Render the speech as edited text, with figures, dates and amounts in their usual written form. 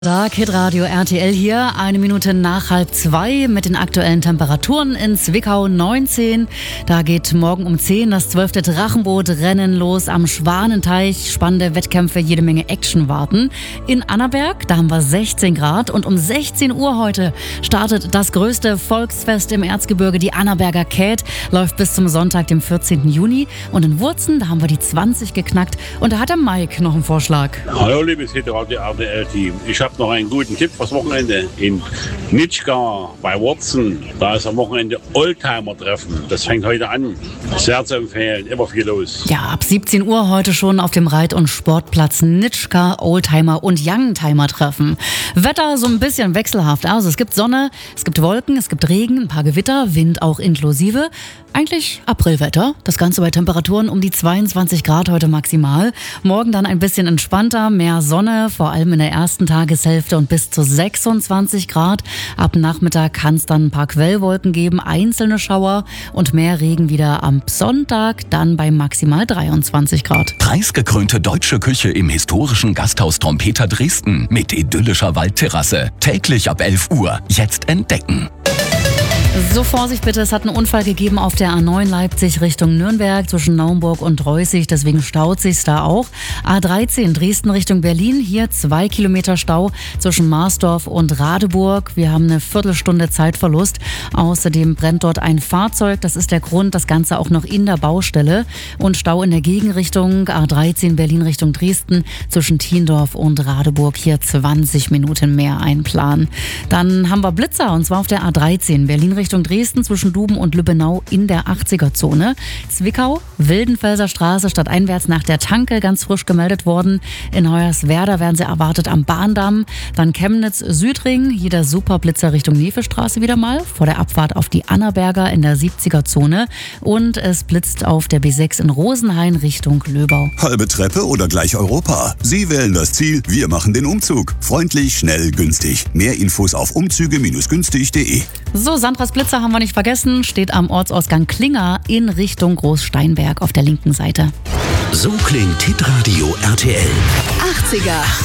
Tag, Hitradio RTL hier, 1 Minute nach 1:30 mit den aktuellen Temperaturen in Zwickau 19. Da geht morgen um 10 das 12. Drachenbootrennen los am Schwanenteich. Spannende Wettkämpfe, jede Menge Action warten. In Annaberg, da haben wir 16 Grad und um 16 Uhr heute startet das größte Volksfest im Erzgebirge, die Annaberger Kät, läuft bis zum Sonntag, dem 14. Juni. Und in Wurzen, da haben wir die 20 geknackt und da hat der Mike noch einen Vorschlag. Hallo liebes Hitradio RTL-Team, ich habe noch einen guten Tipp fürs Wochenende. In Nitschka bei Wurzen, da ist am Wochenende Oldtimer-Treffen. Das fängt heute an. Sehr zu empfehlen, immer viel los. Ja, ab 17 Uhr heute schon auf dem Reit- und Sportplatz Nitschka Oldtimer und Youngtimer-Treffen. Wetter so ein bisschen wechselhaft. Also es gibt Sonne, es gibt Wolken, es gibt Regen, ein paar Gewitter, Wind auch inklusive. Eigentlich Aprilwetter. Das Ganze bei Temperaturen um die 22 Grad heute maximal. Morgen dann ein bisschen entspannter, mehr Sonne, vor allem in der ersten Tageshälfte und bis zu 26 Grad. Ab Nachmittag kann es dann ein paar Quellwolken geben, einzelne Schauer und mehr Regen wieder am Sonntag, dann bei maximal 23 Grad. Preisgekrönte deutsche Küche im historischen Gasthaus Trompeter Dresden mit idyllischer Waldterrasse. Täglich ab 11 Uhr. Jetzt entdecken. So, Vorsicht bitte, es hat einen Unfall gegeben auf der A9 Leipzig Richtung Nürnberg zwischen Naumburg und Reußig, deswegen staut sich's da auch. A13 Dresden Richtung Berlin, hier 2 Kilometer Stau zwischen Marsdorf und Radeburg. Wir haben eine Viertelstunde Zeitverlust. Außerdem brennt dort ein Fahrzeug, das ist der Grund, das Ganze auch noch in der Baustelle. Und Stau in der Gegenrichtung, A13 Berlin Richtung Dresden zwischen Thiendorf und Radeburg, hier 20 Minuten mehr einplanen. Dann haben wir Blitzer und zwar auf der A13 Berlin Richtung Dresden zwischen Duben und Lübbenau in der 80er-Zone. Zwickau, Wildenfelser Straße stadteinwärts nach der Tanke, ganz frisch gemeldet worden. In Hoyerswerda werden sie erwartet am Bahndamm. Dann Chemnitz-Südring, hier der Superblitzer Richtung Nevestraße wieder mal, vor der Abfahrt auf die Annaberger in der 70er-Zone. Und es blitzt auf der B6 in Rosenhain Richtung Löbau. Halbe Treppe oder gleich Europa? Sie wählen das Ziel, wir machen den Umzug. Freundlich, schnell, günstig. Mehr Infos auf umzüge-günstig.de. So, Sandras Blitzer haben wir nicht vergessen, steht am Ortsausgang Klinger in Richtung Großsteinberg auf der linken Seite. So klingt Hitradio RTL. 80er.